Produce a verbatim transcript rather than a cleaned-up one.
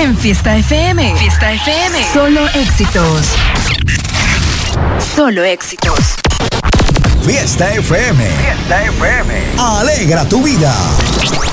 En Fiesta F M. Fiesta F M. Solo éxitos. Solo éxitos. Fiesta F M. Fiesta F M. Alegra tu vida.